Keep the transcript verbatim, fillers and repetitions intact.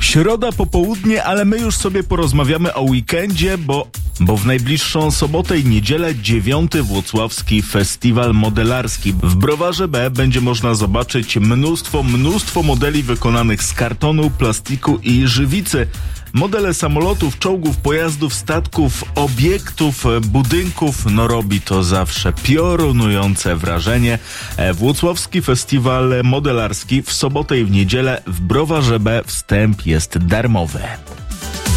Środa popołudnie, ale my już sobie porozmawiamy o weekendzie, bo, bo w najbliższą sobotę i niedzielę dziewiąty Włocławski Festiwal Modelarski. W Browarze B będzie można zobaczyć mnóstwo, mnóstwo modeli wykonanych z kartonu, plastiku i żywicy. Modele samolotów, czołgów, pojazdów, statków, obiektów, budynków. No robi to zawsze piorunujące wrażenie. Włocławski Festiwal Modelarski w sobotę i w niedzielę w Browarze B wstęp jest darmowy.